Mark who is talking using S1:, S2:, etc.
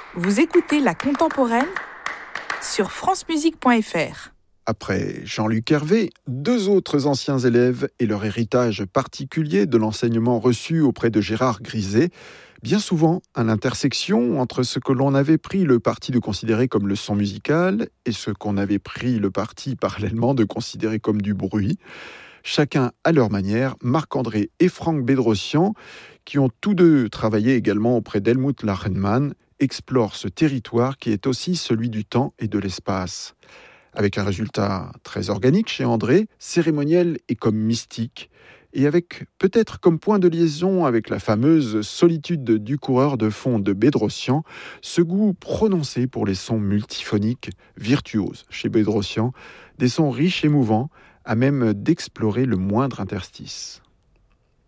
S1: Vous écoutez La Contemporaine sur francemusique.fr.
S2: Après Jean-Luc Hervé, deux autres anciens élèves et leur héritage particulier de l'enseignement reçu auprès de Gérard Grisey, bien souvent à l'intersection entre ce que l'on avait pris le parti de considérer comme le son musical et ce qu'on avait pris le parti parallèlement de considérer comme du bruit. Chacun à leur manière, Marc-André et Franck Bedrosian, qui ont tous deux travaillé également auprès d'Helmut Lachenmann, explorent ce territoire qui est aussi celui du temps et de l'espace. Avec un résultat très organique chez André, cérémoniel et comme mystique, et avec peut-être comme point de liaison avec la fameuse solitude du coureur de fond de Bedrosian, ce goût prononcé pour les sons multiphoniques, virtuoses chez Bedrosian, des sons riches et mouvants, à même d'explorer le moindre interstice.